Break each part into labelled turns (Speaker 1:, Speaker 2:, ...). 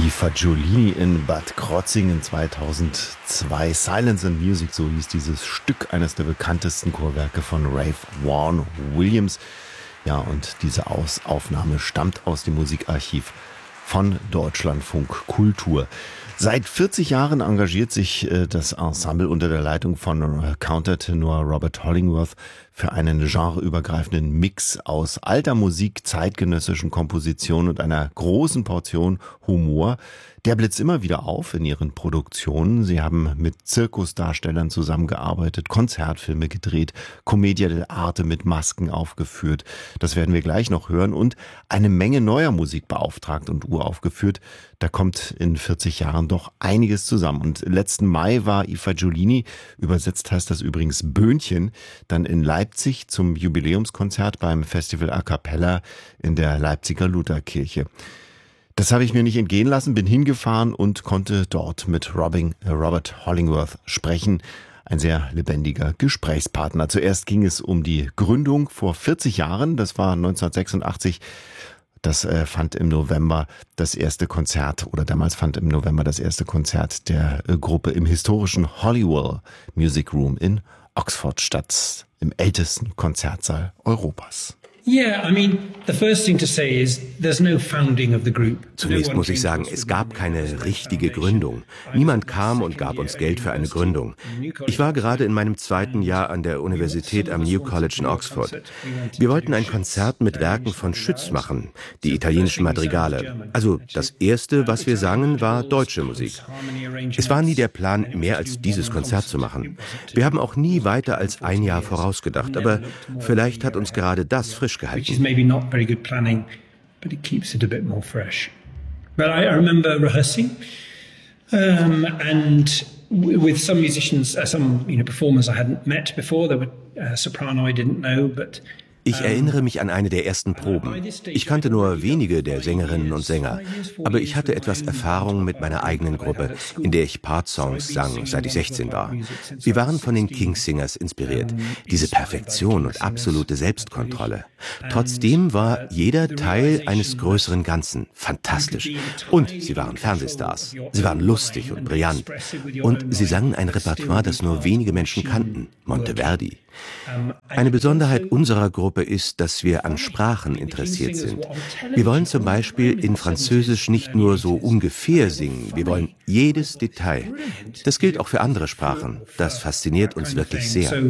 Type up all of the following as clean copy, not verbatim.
Speaker 1: Die Fagiolini in Bad Krozingen 2002. Silence and Music, so hieß dieses Stück, eines der bekanntesten Chorwerke von Ralph Vaughan Williams. Ja, und diese Aufnahme stammt aus dem Musikarchiv von Deutschlandfunk Kultur. Seit 40 Jahren engagiert sich das Ensemble unter der Leitung von Countertenor Robert Hollingworth für einen genreübergreifenden Mix aus alter Musik, zeitgenössischen Kompositionen und einer großen Portion Humor. Der blitzt immer wieder auf in ihren Produktionen. Sie haben mit Zirkusdarstellern zusammengearbeitet, Konzertfilme gedreht, Commedia dell'arte mit Masken aufgeführt. Das werden wir gleich noch hören. Und eine Menge neuer Musik beauftragt und uraufgeführt. Da kommt in 40 Jahren doch einiges zusammen. Und letzten Mai war I Fagiolini, übersetzt heißt das übrigens Böhnchen, dann in Leipzig zum Jubiläumskonzert beim Festival A Cappella in der Leipziger Lutherkirche. Das habe ich mir nicht entgehen lassen, bin hingefahren und konnte dort mit Robert Hollingworth sprechen. Ein sehr lebendiger Gesprächspartner. Zuerst ging es um die Gründung vor 40 Jahren, das war 1986. Das fand im November das erste Konzert, oder damals fand im November das erste Konzert der Gruppe im historischen Holywell Music Room in Oxford statt, im ältesten Konzertsaal Europas.
Speaker 2: Zunächst muss ich sagen, es gab keine richtige Gründung. Niemand kam und gab uns Geld für eine Gründung. Ich war gerade in meinem zweiten Jahr an der Universität am New College in Oxford. Wir wollten ein Konzert mit Werken von Schütz machen, die italienischen Madrigale. Also das erste, was wir sangen, war deutsche Musik. Es war nie der Plan, mehr als dieses Konzert zu machen. Wir haben auch nie weiter als ein Jahr vorausgedacht, aber vielleicht hat uns gerade das frisch gehalten.
Speaker 3: Which is maybe not very good planning, but it keeps it a bit more fresh. But I remember rehearsing, and with some musicians, some performers I hadn't met before. There were a soprano I didn't know, but
Speaker 2: ich erinnere mich an eine der ersten Proben. Ich kannte nur wenige der Sängerinnen und Sänger, aber ich hatte etwas Erfahrung mit meiner eigenen Gruppe, in der ich Part-Songs sang, seit ich 16 war. Wir waren von den Kingsingers inspiriert. Diese Perfektion und absolute Selbstkontrolle. Trotzdem war jeder Teil eines größeren Ganzen fantastisch. Und sie waren Fernsehstars. Sie waren lustig und brillant. Und sie sangen ein Repertoire, das nur wenige Menschen kannten. Monteverdi. Eine Besonderheit unserer Gruppe ist, dass wir an Sprachen interessiert sind. Wir wollen zum Beispiel in Französisch nicht nur so ungefähr singen, wir wollen jedes Detail. Das gilt auch für andere Sprachen. Das fasziniert uns wirklich sehr.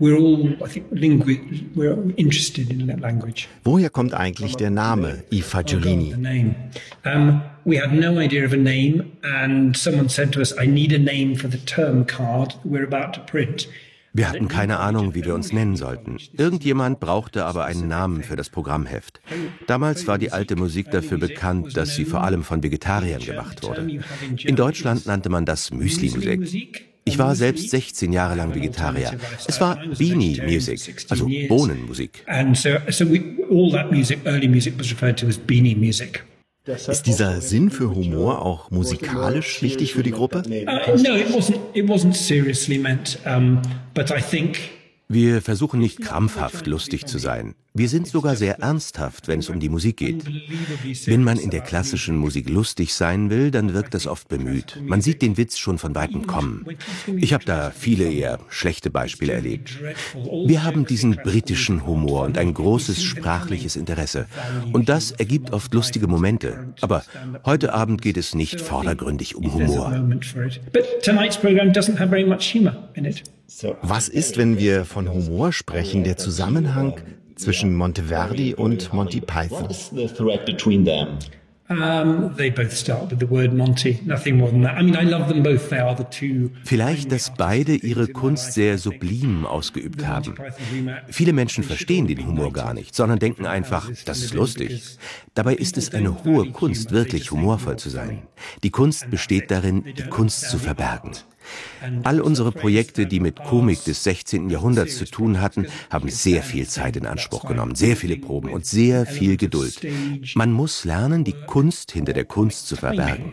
Speaker 1: Woher kommt eigentlich der Name I Fagiolini?
Speaker 3: We had no idea of a name, and someone said to us, I need a name for the term card we're about to print.
Speaker 2: Wir hatten keine Ahnung, wie wir uns nennen sollten. Irgendjemand brauchte aber einen Namen für das Programmheft. Damals war die alte Musik dafür bekannt, dass sie vor allem von Vegetariern gemacht wurde. In Deutschland nannte man das Müsli-Musik. Ich war selbst 16 Jahre lang Vegetarier. Es war Beanie Music, also Bohnenmusik.
Speaker 3: And so all that music, early music, was referred to as Beanie Music.
Speaker 1: Ist dieser Sinn für Humor auch musikalisch wichtig für die Gruppe?
Speaker 3: No, it wasn't seriously meant, but I think
Speaker 2: wir versuchen nicht krampfhaft lustig zu sein. Wir sind sogar sehr ernsthaft, wenn es um die Musik geht. Wenn man in der klassischen Musik lustig sein will, dann wirkt das oft bemüht. Man sieht den Witz schon von Weitem kommen. Ich habe da viele eher schlechte Beispiele erlebt. Wir haben diesen britischen Humor und ein großes sprachliches Interesse. Und das ergibt oft lustige Momente. Aber heute Abend geht es nicht vordergründig um Humor.
Speaker 1: Was ist, wenn wir von Humor sprechen, der Zusammenhang zwischen Monteverdi und Monty Python?
Speaker 3: They both start with the word Monty, nothing more than that. I mean, I love them both. They are the two.
Speaker 2: Vielleicht, dass beide ihre Kunst sehr sublim ausgeübt haben. Viele Menschen verstehen den Humor gar nicht, sondern denken einfach, das ist lustig. Dabei ist es eine hohe Kunst, wirklich humorvoll zu sein. Die Kunst besteht darin, die Kunst zu verbergen. All unsere Projekte, die mit Komik des 16. Jahrhunderts zu tun hatten, haben sehr viel Zeit in Anspruch genommen, sehr viele Proben und sehr viel Geduld. Man muss lernen, die Kunst hinter der Kunst zu verbergen.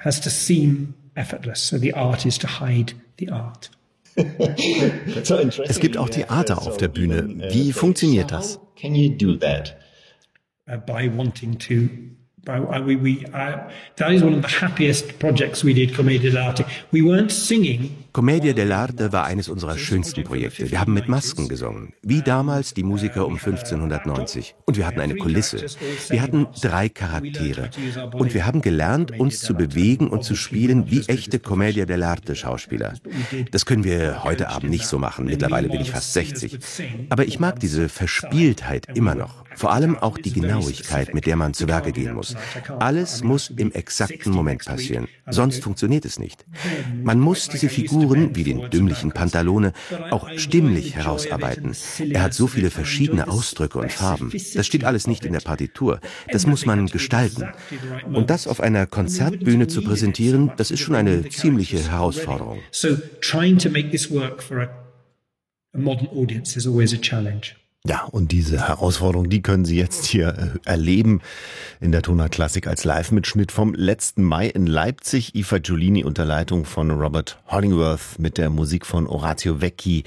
Speaker 1: Es gibt auch Theater auf der Bühne. Wie funktioniert das?
Speaker 3: By wanting to That is one of the happiest projects we did, Commedia dell'arte. We weren't singing.
Speaker 2: Commedia dell'arte war eines unserer schönsten Projekte. Wir haben mit Masken gesungen, wie damals die Musiker um 1590. Und wir hatten eine Kulisse. Wir hatten 3 Charaktere. Und wir haben gelernt, uns zu bewegen und zu spielen wie echte Commedia dell'arte Schauspieler. Das können wir heute Abend nicht so machen. Mittlerweile bin ich fast 60. Aber ich mag diese Verspieltheit immer noch. Vor allem auch die Genauigkeit, mit der man zu Werke gehen muss. Alles muss im exakten Moment passieren. Sonst funktioniert es nicht. Man muss diese Figuren, wie den dümmlichen Pantalone, auch stimmlich herausarbeiten. Er hat so viele verschiedene Ausdrücke und Farben. Das steht alles nicht in der Partitur. Das muss man gestalten. Und das auf einer Konzertbühne zu präsentieren, das ist schon eine ziemliche Herausforderung.
Speaker 3: So trying to make this work for a modern audience is always a challenge.
Speaker 1: Ja, und diese Herausforderung, die können Sie jetzt hier erleben in der Tonart Klassik als Live-Mitschnitt vom letzten Mai in Leipzig. Eva Giulini unter Leitung von Robert Hollingworth mit der Musik von Orazio Vecchi.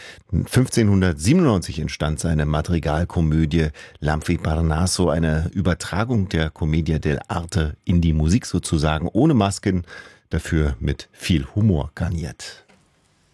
Speaker 1: 1597 entstand seine Madrigalkomödie L'Amphiparnasso, eine Übertragung der Commedia dell'arte in die Musik sozusagen, ohne Masken, dafür mit viel Humor garniert.